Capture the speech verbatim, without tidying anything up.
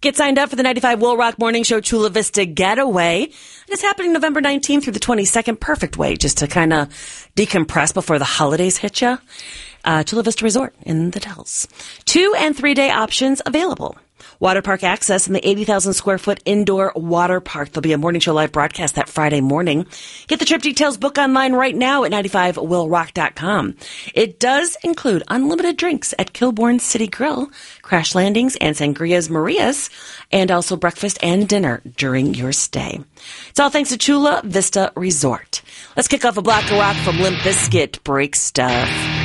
Get signed up for the ninety-five Will Rock Morning Show Chula Vista Getaway. It's happening November nineteenth through the twenty-second. Perfect way just to kind of decompress before the holidays hit you. Uh, Chula Vista Resort in the Dells. Two and three day options available. Water park access in the eighty thousand square foot indoor water park. There'll be a morning show live broadcast that Friday morning. Get the trip details, book online right now at ninety-five will rock dot com. It does include unlimited drinks at Kilbourne City Grill, crash landings, and Sangrias Marias, and also breakfast and dinner during your stay. It's all thanks to Chula Vista Resort. Let's kick off a block of rock from Limp Bizkit, Break Stuff.